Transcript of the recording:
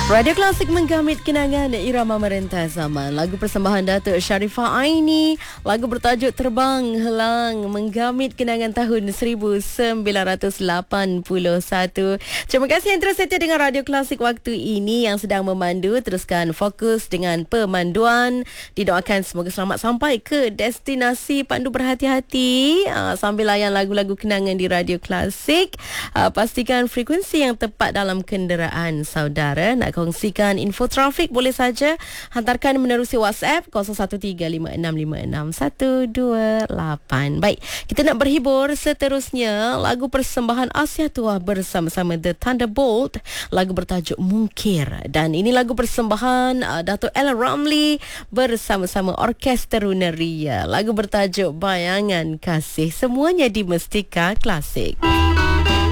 Radio Klasik menggamit kenangan irama merentas zaman. Lagu persembahan Datuk Sharifah Aini, lagu bertajuk Terbang Helang, menggamit kenangan tahun 1981. Terima kasih yang terus setia dengan Radio Klasik waktu ini. Yang sedang memandu, teruskan fokus dengan pemanduan. Didoakan semoga selamat sampai ke destinasi. Pandu berhati-hati sambil layan lagu-lagu kenangan di Radio Klasik. Pastikan frekuensi yang tepat dalam kenderaan saudara. Nak kongsikan info trafik boleh saja hantarkan menerusi WhatsApp 0135666128. Baik, kita nak berhibur seterusnya. Lagu persembahan Asia Tua bersama-sama The Thunderbolt, lagu bertajuk Mungkir. Dan ini lagu persembahan Datuk Ella Ramli bersama-sama Orkestra Runeria, lagu bertajuk Bayangan Kasih. Semuanya di Mestika Klasik.